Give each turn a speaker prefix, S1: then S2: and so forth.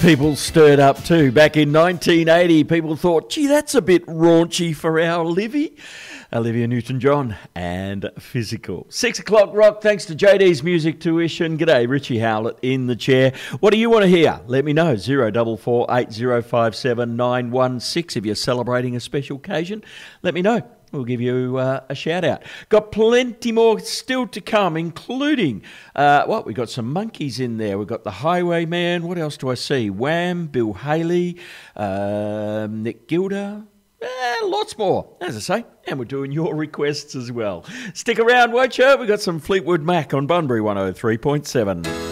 S1: People stirred up too. Back in 1980, people thought, gee, that's a bit raunchy for our Livy. Olivia Newton-John and Physical. 6 o'clock rock, thanks to JD's Music Tuition. G'day, Richie Howlett in the chair. What do you want to hear? Let me know. 0448 057 916. If you're celebrating a special occasion, let me know. We'll give you a shout out. Got plenty more still to come, including, we got some monkeys in there. We've got the Highwayman. What else do I see? Wham, Bill Haley, Nick Gilder. Lots more, as I say, and we're doing your requests as well. Stick around, won't you? We've got some Fleetwood Mac on Bunbury 103.7.